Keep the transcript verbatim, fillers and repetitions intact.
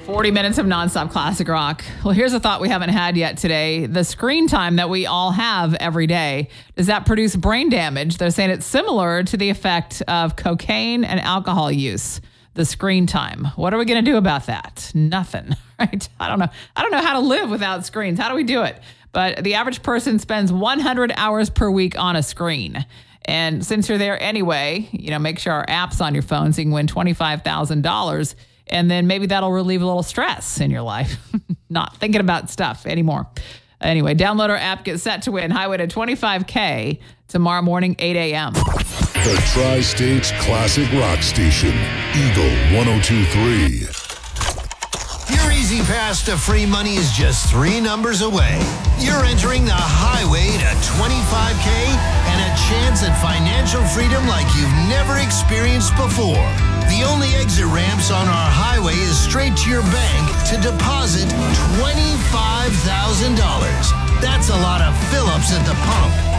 forty minutes of nonstop classic rock. Well, here's a thought we haven't had yet today. The screen time that we all have every day, does that produce brain damage? They're saying it's similar to the effect of cocaine and alcohol use, the screen time. What are we going to do about that? Nothing, right? I don't know. I don't know how to live without screens. How do we do it? But the average person spends one hundred hours per week on a screen. And since you're there anyway, you know, make sure our app's on your phone so you can win twenty-five thousand dollars. And then maybe that'll relieve a little stress in your life. Not thinking about stuff anymore. Anyway, download our app, get set to win. Highway to twenty-five K tomorrow morning, eight a.m. The Tri-States Classic Rock Station, Eagle one oh two point three. Your easy pass to free money is just three numbers away. You're entering the highway to twenty-five K and a chance at financial freedom like you've never experienced before. The only exit ramps on our highway is straight to your bank to deposit twenty-five thousand dollars. That's a lot of fill-ups at the pump.